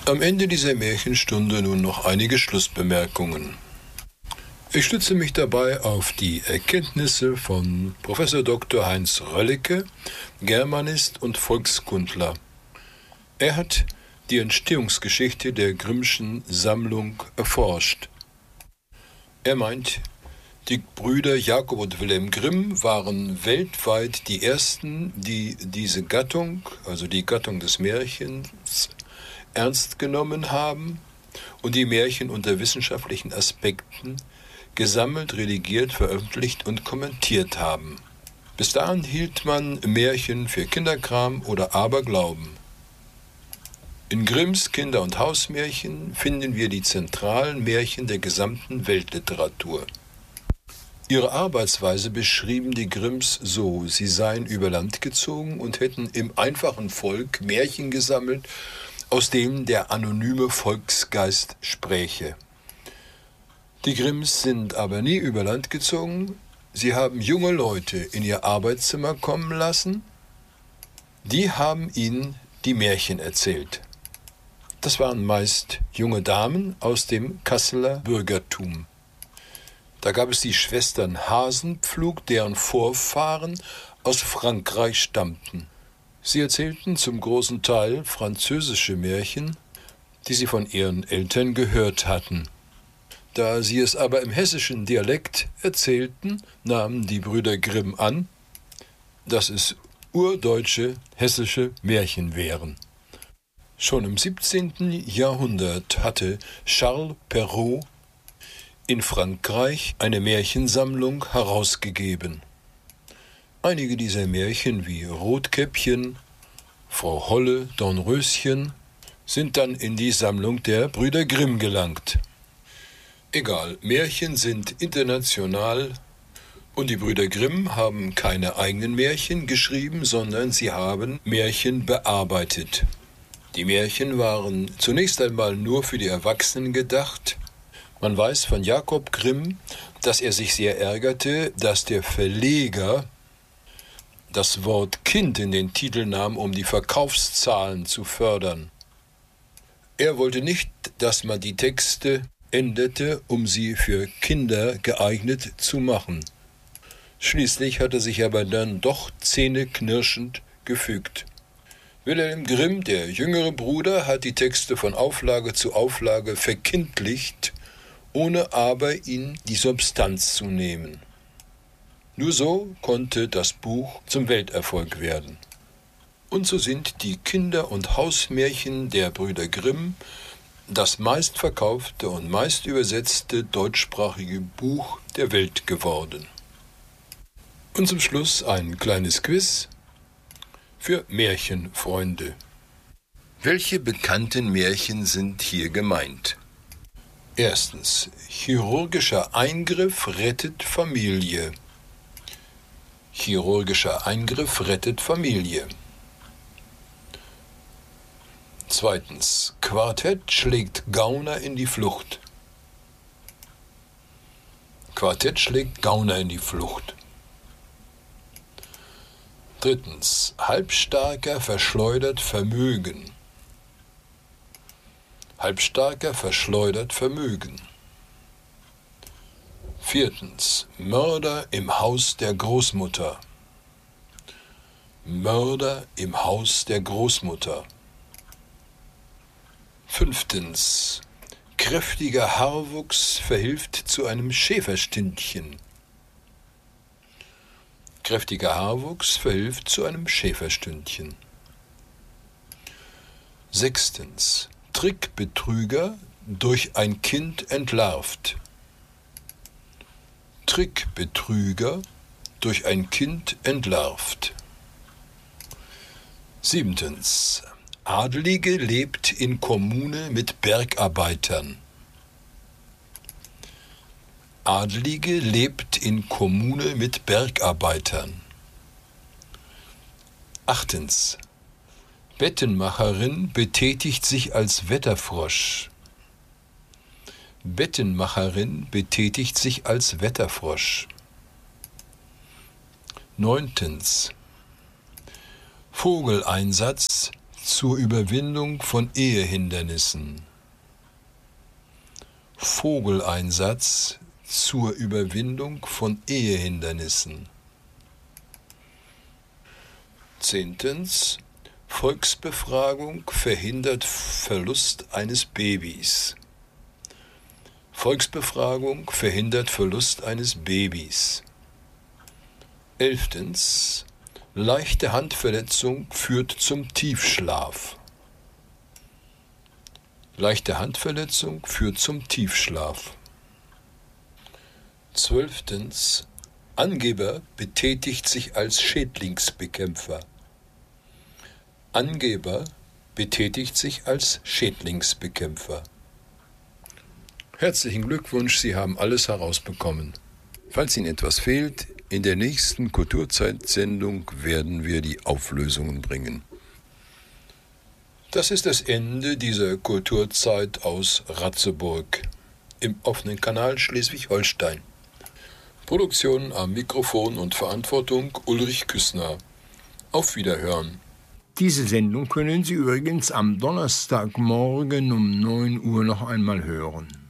Am Ende dieser Märchenstunde nun noch einige Schlussbemerkungen. Ich stütze mich dabei auf die Erkenntnisse von Prof. Dr. Heinz Röllecke, Germanist und Volkskundler. Er hat die Entstehungsgeschichte der Grimmschen Sammlung erforscht. Er meint, die Brüder Jakob und Wilhelm Grimm waren weltweit die ersten, die diese Gattung, also die Gattung des Märchens, ernst genommen haben und die Märchen unter wissenschaftlichen Aspekten gesammelt, redigiert, veröffentlicht und kommentiert haben. Bis dahin hielt man Märchen für Kinderkram oder Aberglauben. In Grimms Kinder- und Hausmärchen finden wir die zentralen Märchen der gesamten Weltliteratur. Ihre Arbeitsweise beschrieben die Grimms so: Sie seien über Land gezogen und hätten im einfachen Volk Märchen gesammelt, aus denen der anonyme Volksgeist spräche. Die Grimms sind aber nie über Land gezogen. Sie haben junge Leute in ihr Arbeitszimmer kommen lassen. Die haben ihnen die Märchen erzählt. Das waren meist junge Damen aus dem Kasseler Bürgertum. Da gab es die Schwestern Hasenpflug, deren Vorfahren aus Frankreich stammten. Sie erzählten zum großen Teil französische Märchen, die sie von ihren Eltern gehört hatten. Da sie es aber im hessischen Dialekt erzählten, nahmen die Brüder Grimm an, dass es urdeutsche hessische Märchen wären. Schon im 17. Jahrhundert hatte Charles Perrault in Frankreich eine Märchensammlung herausgegeben. Einige dieser Märchen wie Rotkäppchen, Frau Holle, Dornröschen sind dann in die Sammlung der Brüder Grimm gelangt. Egal, Märchen sind international und die Brüder Grimm haben keine eigenen Märchen geschrieben, sondern sie haben Märchen bearbeitet. Die Märchen waren zunächst einmal nur für die Erwachsenen gedacht. Man weiß von Jakob Grimm, dass er sich sehr ärgerte, dass der Verleger das Wort Kind in den Titel nahm, um die Verkaufszahlen zu fördern. Er wollte nicht, dass man die Texte änderte, um sie für Kinder geeignet zu machen. Schließlich hat er sich aber dann doch zähneknirschend gefügt. Wilhelm Grimm, der jüngere Bruder, hat die Texte von Auflage zu Auflage verkindlicht, ohne aber ihnen die Substanz zu nehmen. Nur so konnte das Buch zum Welterfolg werden. Und so sind die Kinder- und Hausmärchen der Brüder Grimm das meistverkaufte und meist übersetzte deutschsprachige Buch der Welt geworden. Und zum Schluss ein kleines Quiz für Märchenfreunde. Welche bekannten Märchen sind hier gemeint? Erstens, chirurgischer Eingriff rettet Familie. Chirurgischer Eingriff rettet Familie. Zweitens, Quartett schlägt Gauner in die Flucht. Quartett schlägt Gauner in die Flucht. Drittens, Halbstarker verschleudert Vermögen. Halbstarker verschleudert Vermögen. Viertens, Mörder im Haus der Großmutter. Mörder im Haus der Großmutter. Fünftens, kräftiger Haarwuchs verhilft zu einem Schäferstündchen. Kräftiger Haarwuchs verhilft zu einem Schäferstündchen. Sechstens, Trickbetrüger durch ein Kind entlarvt. Trickbetrüger durch ein Kind entlarvt. Siebtens, Adelige lebt in Kommune mit Bergarbeitern. Adelige lebt in Kommune mit Bergarbeitern. Achtens, Bettenmacherin betätigt sich als Wetterfrosch. Bettenmacherin betätigt sich als Wetterfrosch. Neuntens, Vogeleinsatz zur Überwindung von Ehehindernissen. Vogeleinsatz zur Überwindung von Ehehindernissen. 10. Volksbefragung verhindert Verlust eines Babys. Volksbefragung verhindert Verlust eines Babys. 11. Leichte Handverletzung führt zum Tiefschlaf. Leichte Handverletzung führt zum Tiefschlaf. 12. Angeber betätigt sich als Schädlingsbekämpfer. Angeber betätigt sich als Schädlingsbekämpfer. Herzlichen Glückwunsch, Sie haben alles herausbekommen. Falls Ihnen etwas fehlt, in der nächsten Kulturzeit-Sendung werden wir die Auflösungen bringen. Das ist das Ende dieser Kulturzeit aus Ratzeburg im offenen Kanal Schleswig-Holstein. Produktion am Mikrofon und Verantwortung Ulrich Küssner. Auf Wiederhören. Diese Sendung können Sie übrigens am Donnerstagmorgen um 9 Uhr noch einmal hören.